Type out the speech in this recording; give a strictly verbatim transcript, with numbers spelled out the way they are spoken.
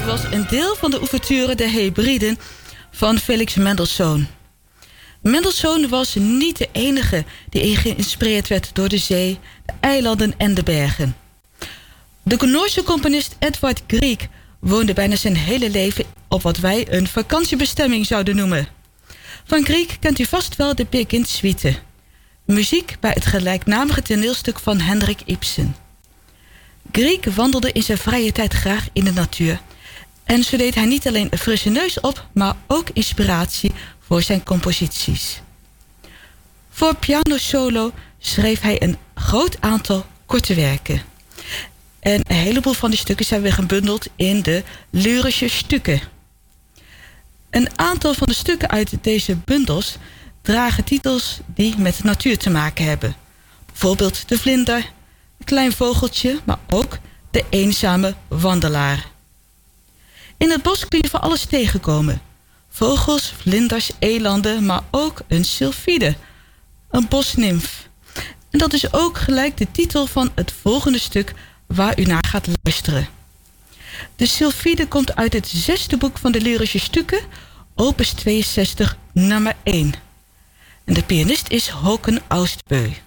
was een deel van de ouverture De Hebriden van Felix Mendelssohn. Mendelssohn was niet de enige die geïnspireerd werd door de zee, de eilanden en de bergen. De Noorse componist Edvard Grieg woonde bijna zijn hele leven op wat wij een vakantiebestemming zouden noemen. Van Grieg kent u vast wel de Peer Gynt Suite. Muziek bij het gelijknamige toneelstuk van Henrik Ibsen. Grieg wandelde in zijn vrije tijd graag in de natuur. En zo deed hij niet alleen een frisse neus op, maar ook inspiratie voor zijn composities. Voor piano solo schreef hij een groot aantal korte werken. En een heleboel van die stukken zijn weer gebundeld in de Lyrische Stukken. Een aantal van de stukken uit deze bundels dragen titels die met de natuur te maken hebben. Bijvoorbeeld De Vlinder, Een klein vogeltje, maar ook De eenzame wandelaar. In het bos kun je van alles tegenkomen. Vogels, vlinders, elanden, maar ook een sylfide, een bosnimf. En dat is ook gelijk de titel van het volgende stuk waar u naar gaat luisteren. De sylfide komt uit het zesde boek van de Lyrische Stukken, opus tweeënzestig, nummer één. En de pianist is Håkan Austbø.